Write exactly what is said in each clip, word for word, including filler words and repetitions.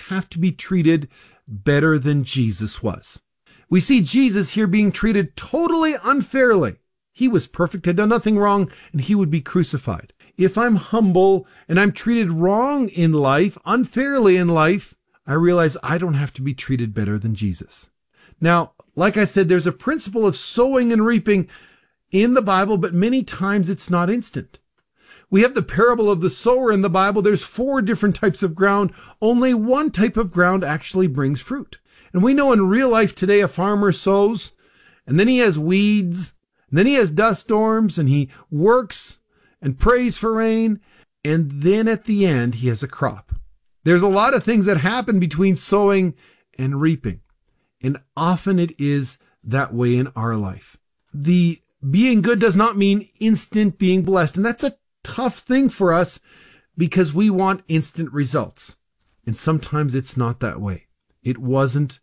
have to be treated better than Jesus was. We see Jesus here being treated totally unfairly. He was perfect, had done nothing wrong, and he would be crucified. If I'm humble and I'm treated wrong in life, unfairly in life, I realize I don't have to be treated better than Jesus. Now, like I said, there's a principle of sowing and reaping in the Bible, but many times it's not instant. We have the parable of the sower in the Bible. There's four different types of ground. Only one type of ground actually brings fruit. And we know in real life today, a farmer sows, and then he has weeds, and then he has dust storms, and he works and prays for rain, and then at the end, he has a crop. There's a lot of things that happen between sowing and reaping, and often it is that way in our life. The being good does not mean instant being blessed, and that's a tough thing for us because we want instant results, and sometimes it's not that way. It wasn't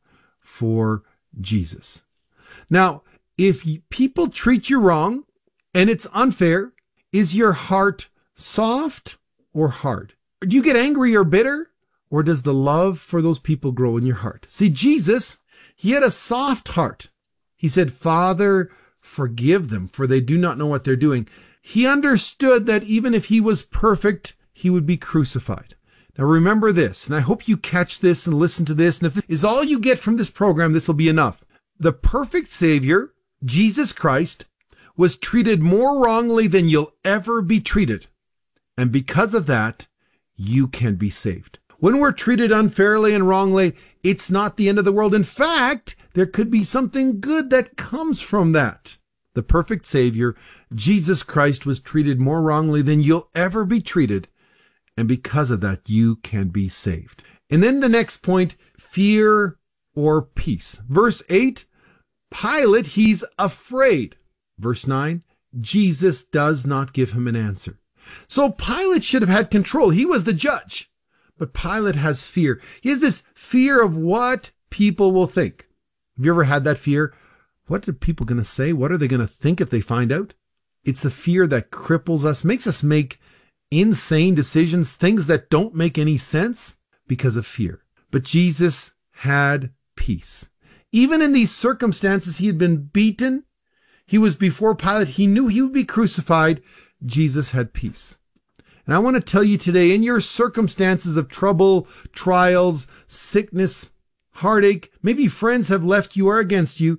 for Jesus. Now, if people treat you wrong and it's unfair, is your heart soft or hard? Do you get angry or bitter? Or does the love for those people grow in your heart? See, Jesus, he had a soft heart. He said, Father, forgive them, for they do not know what they're doing. He understood that even if he was perfect, he would be crucified. Now remember this, and I hope you catch this and listen to this, and if this is all you get from this program, this will be enough. The perfect Savior, Jesus Christ, was treated more wrongly than you'll ever be treated. And because of that, you can be saved. When we're treated unfairly and wrongly, it's not the end of the world. In fact, there could be something good that comes from that. The perfect Savior, Jesus Christ, was treated more wrongly than you'll ever be treated. And because of that, you can be saved. And then the next point, fear or peace. Verse eight, Pilate, he's afraid. Verse nine, Jesus does not give him an answer. So Pilate should have had control. He was the judge. But Pilate has fear. He has this fear of what people will think. Have you ever had that fear? What are people going to say? What are they going to think if they find out? It's a fear that cripples us, makes us make insane decisions, things that don't make any sense because of fear. But Jesus had peace. Even in these circumstances, he had been beaten. He was before Pilate. He knew he would be crucified. Jesus had peace. And I want to tell you today, in your circumstances of trouble, trials, sickness, heartache, maybe friends have left you or against you,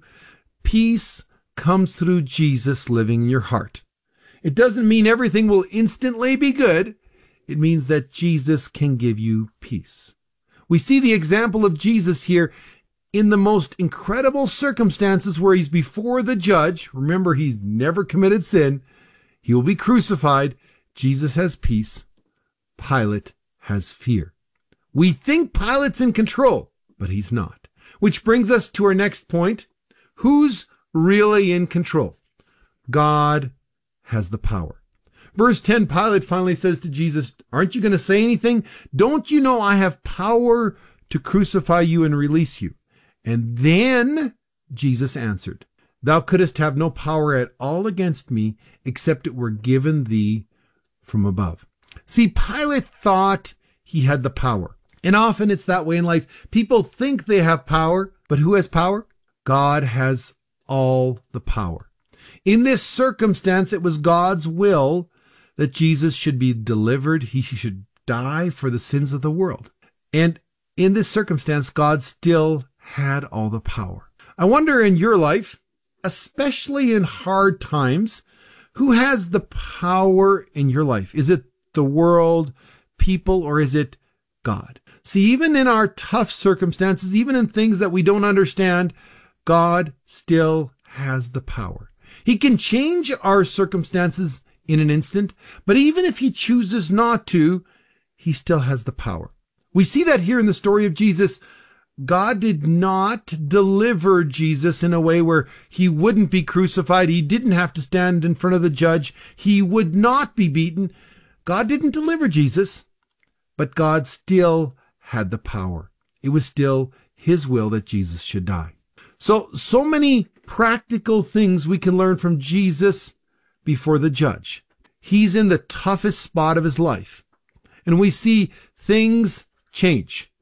peace comes through Jesus living in your heart. It doesn't mean everything will instantly be good. It means that Jesus can give you peace. We see the example of Jesus here in the most incredible circumstances where he's before the judge. Remember, he's never committed sin. He will be crucified. Jesus has peace. Pilate has fear. We think Pilate's in control, but he's not. Which brings us to our next point. Who's really in control? God has the power. Verse ten, Pilate finally says to Jesus, aren't you going to say anything? Don't you know I have power to crucify you and release you? And then Jesus answered, thou couldst have no power at all against me, except it were given thee from above. See, Pilate thought he had the power. And often it's that way in life. People think they have power, but who has power? God has all the power. In this circumstance, it was God's will that Jesus should be delivered. He should die for the sins of the world. And in this circumstance, God still had all the power. I wonder in your life, especially in hard times, who has the power in your life? Is it the world, people, or is it God? See, even in our tough circumstances, even in things that we don't understand, God still has the power. He can change our circumstances in an instant, but even if he chooses not to, he still has the power. We see that here in the story of Jesus. God did not deliver Jesus in a way where he wouldn't be crucified. He didn't have to stand in front of the judge. He would not be beaten. God didn't deliver Jesus, but God still had the power. It was still his will that Jesus should die. So, so many practical things we can learn from Jesus before the judge. He's in the toughest spot of his life. And we see things change.